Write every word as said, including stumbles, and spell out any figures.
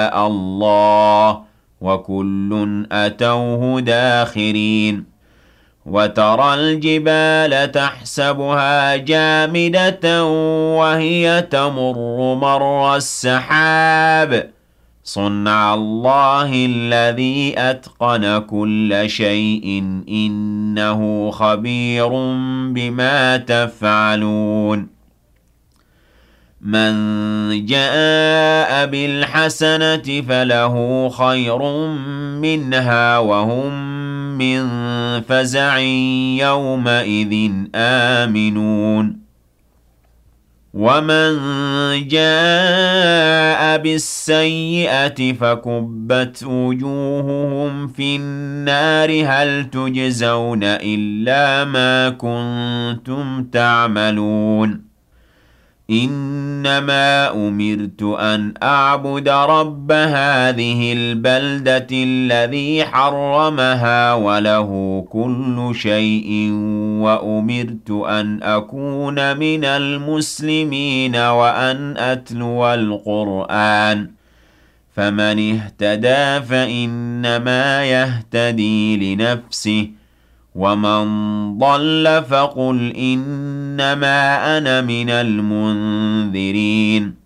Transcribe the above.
الله وكل أتوه داخرين وترى الجبال تحسبها جامدة وهي تمر مر السحاب صنع الله الذي أتقن كل شيء إنه خبير بما تفعلون من جاء بالحسنة فله خير منها وهم من فزع يومئذ آمنون ومن جاء بالسيئة فكبت وجوههم في النار هل تجزون إلا ما كنتم تعملون إنما أمرت أن أعبد رب هذه البلدة الذي حرمها وله كل شيء وأمرت أن أكون من المسلمين وأن أتلو القرآن فمن اهتدى فإنما يهتدي لنفسه ومن ضل فقل إنما أنا من المنذرين